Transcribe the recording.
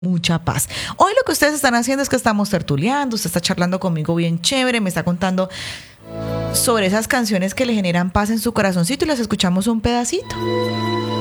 mucha paz. Hoy lo que ustedes están haciendo es que estamos tertuleando, usted está charlando conmigo bien chévere, me está contando sobre esas canciones que le generan paz en su corazoncito y las escuchamos un pedacito.